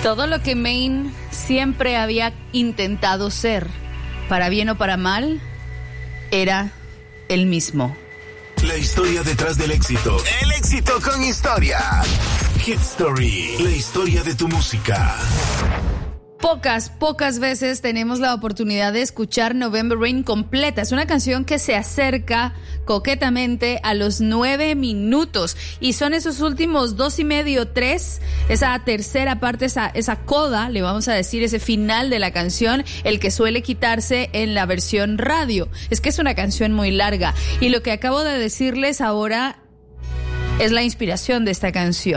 Todo lo que Maine siempre había intentado ser, para bien o para mal, era el mismo. La historia detrás del éxito. El éxito con historia. Hit Story. La historia de tu música. Pocas veces tenemos la oportunidad de escuchar November Rain completa. Es una canción que se acerca coquetamente a los 9 minutos. Y son esos últimos 2.5, 3, esa tercera parte, esa coda, le vamos a decir, ese final de la canción, el que suele quitarse en la versión radio. Es que es una canción muy larga. Y lo que acabo de decirles ahora es la inspiración de esta canción.